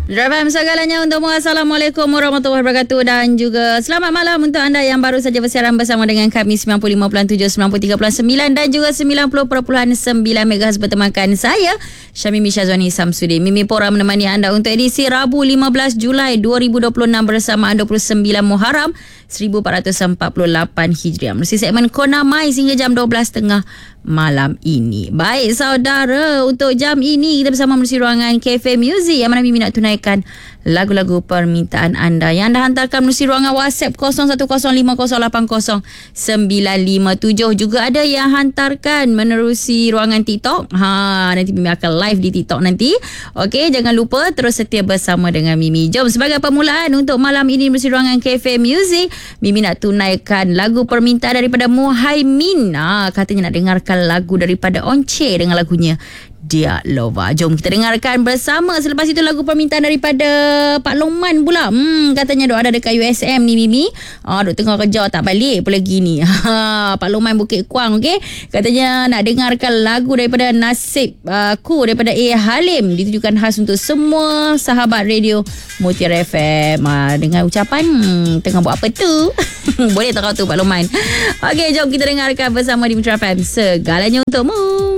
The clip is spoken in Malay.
FM segalanya untukmu. Assalamualaikum warahmatullahi wabarakatuh. Dan juga selamat malam untuk anda yang baru saja bersiaran bersama dengan kami 95.7, 93.9 dan juga 90.9 MHz bertemankan saya Syamimi Syazwani Samsudin. Mimi Pora menemani anda untuk edisi Rabu 15 Julai 2026 bersamaan 29 Muharram 1448 Hijriah. Melalui segmen Kona Mai hingga jam 12.30 malam ini. Baik saudara, untuk jam ini kita bersama melalui ruangan Cafe Music yang mana Mimi nak tunaikan lagu-lagu permintaan anda yang anda hantarkan melalui ruangan WhatsApp 0150800957. Juga ada yang hantarkan menerusi ruangan TikTok. Nanti Mimi akan live di TikTok nanti. Okey, jangan lupa terus setia bersama dengan Mimi. Jom sebagai permulaan untuk malam ini melalui ruangan Cafe Music, Mimi nak tunaikan lagu permintaan daripada Muhaimin. Katanya nak dengarkan lagu daripada Once dengan lagunya Dia Lova. Jom kita dengarkan bersama. Selepas itu lagu permintaan daripada Pak Longman pula. Katanya duk ada dekat USM ni Mimi. Duk tengah kerja tak balik pula lagi ni. Pak Longman Bukit Kuang, okey. Katanya nak dengarkan lagu daripada Nasib Ku daripada A. Halim. Ditujukan khas untuk semua sahabat radio Mutiara FM. Dengan ucapan tengah buat apa tu? Boleh tak kau tu Pak Longman? Okey, jom kita dengarkan bersama di Mutiara FM. Segalanya untukmu.